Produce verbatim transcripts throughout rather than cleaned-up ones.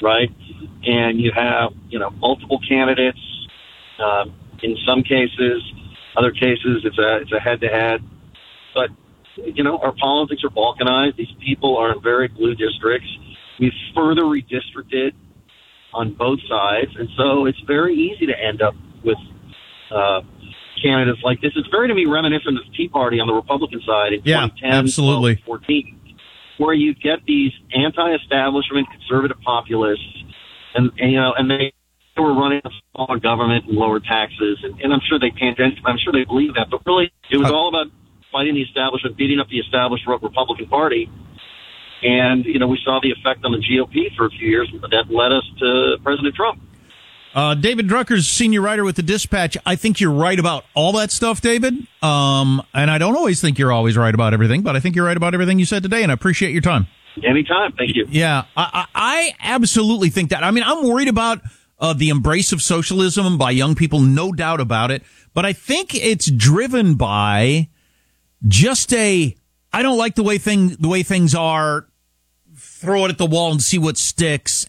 right? And you have, you know, multiple candidates. Uh, in some cases, other cases, it's a it's a head-to-head. But, you know, our politics are balkanized. These people are in very blue districts. We've further redistricted on both sides. And so it's very easy to end up with uh, candidates like this. It's very, to me, reminiscent of the Tea Party on the Republican side in yeah, twenty ten, absolutely. twelve, fourteen, where you get these anti-establishment conservative populists, and, and you know, and they were running a smaller government and lower taxes, and, and I'm sure they tangent, I'm sure they believe that, but really, it was all about fighting the establishment, beating up the established Republican Party. And, you know, we saw the effect on the G O P for a few years that led us to President Trump. Uh, David Drucker's senior writer with the Dispatch. I think you're right about all that stuff, David. Um, and I don't always think you're always right about everything, but I think you're right about everything you said today, and I appreciate your time. Anytime. Thank you. Yeah, I, I absolutely think that. I mean, I'm worried about uh, the embrace of socialism by young people, no doubt about it. But I think it's driven by just a, I don't like the way thing the way things are, throw it at the wall and see what sticks,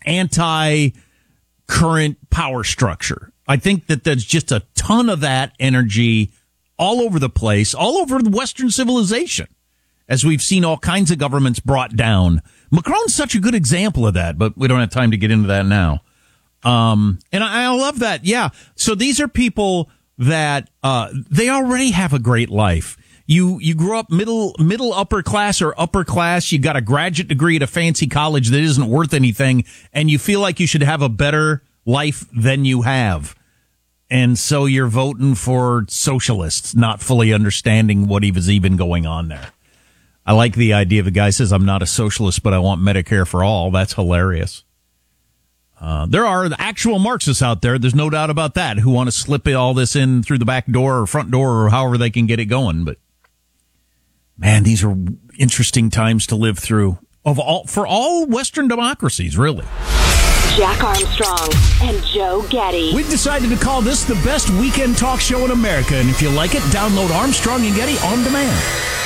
anti-current power structure. I think that there's just a ton of that energy all over the place, all over the Western civilization, as we've seen all kinds of governments brought down. Macron's such a good example of that, but we don't have time to get into that now. Um, and I, I love that. Yeah. So these are people that, uh, they already have a great life. You, you grew up middle, middle upper class or upper class. You got a graduate degree at a fancy college that isn't worth anything, and you feel like you should have a better life than you have. And so you're voting for socialists, not fully understanding what was even going on there. I like the idea of a guy says, I'm not a socialist, but I want Medicare for all. That's hilarious. Uh, there are actual Marxists out there, there's no doubt about that, who want to slip all this in through the back door or front door or however they can get it going. But man, these are interesting times to live through of all for all Western democracies, really. Jack Armstrong and Joe Getty. We've decided to call this the best weekend talk show in America, and if you like it, download Armstrong and Getty on demand.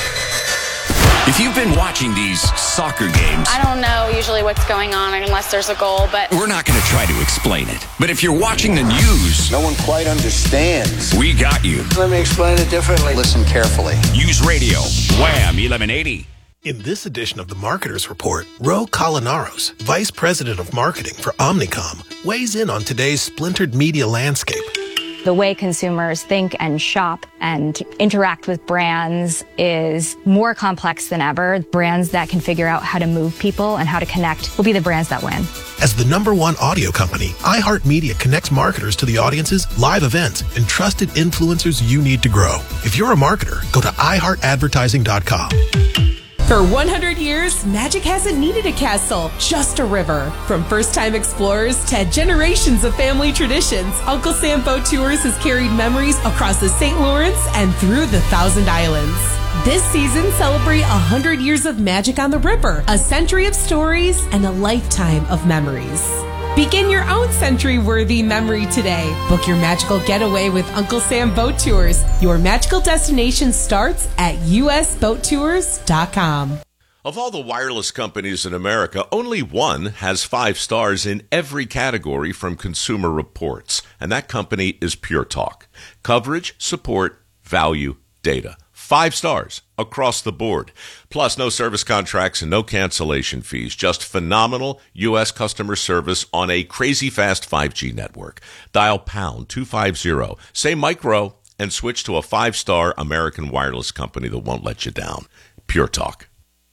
If you've been watching these soccer games, I don't know usually what's going on unless there's a goal, but we're not going to try to explain it. But if you're watching the news, no one quite understands. We got you. Let me explain it differently. Listen carefully. News Radio, Wham eleven eighty. In this edition of the Marketers Report, Ro Colinaros, Vice President of Marketing for Omnicom, weighs in on today's splintered media landscape. The way consumers think and shop and interact with brands is more complex than ever. Brands that can figure out how to move people and how to connect will be the brands that win. As the number one audio company, iHeartMedia connects marketers to the audiences, live events, and trusted influencers you need to grow. If you're a marketer, go to i heart advertising dot com. For one hundred years, magic hasn't needed a castle, just a river. From first-time explorers to generations of family traditions, Uncle Sam Boat Tours has carried memories across the Saint Lawrence and through the Thousand Islands. This season, celebrate one hundred years of magic on the river, a century of stories, and a lifetime of memories. Begin your own century-worthy memory today. Book your magical getaway with Uncle Sam Boat Tours. Your magical destination starts at u s boat tours dot com. Of all the wireless companies in America, only one has five stars in every category from Consumer Reports, and that company is Pure Talk. Coverage, support, value, data. Five stars across the board. Plus, no service contracts and no cancellation fees. Just phenomenal U S customer service on a crazy fast five G network. Dial pound two fifty, say micro, and switch to a five-star American wireless company that won't let you down. Pure Talk.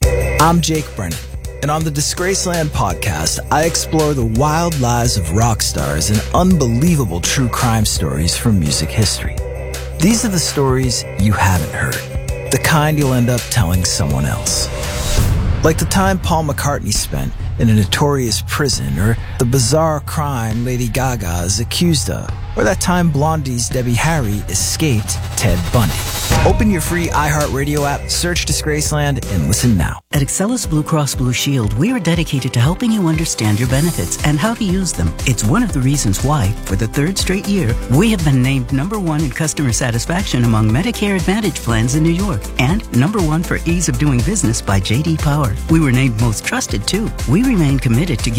I'm Jake Brennan, and on the Disgraceland podcast, I explore the wild lives of rock stars and unbelievable true crime stories from music history. These are the stories you haven't heard, the kind you'll end up telling someone else. Like the time Paul McCartney spent in a notorious prison, or the bizarre crime Lady Gaga is accused of, or that time Blondie's Debbie Harry escaped Ted Bundy. Open your free iHeartRadio app, search Disgraceland, and listen now. At Excellus Blue Cross Blue Shield, we are dedicated to helping you understand your benefits and how to use them. It's one of the reasons why, for the third straight year, we have been named number one in customer satisfaction among Medicare Advantage plans in New York, and number one for ease of doing business by J D Power. We were named most trusted, too. We remain committed to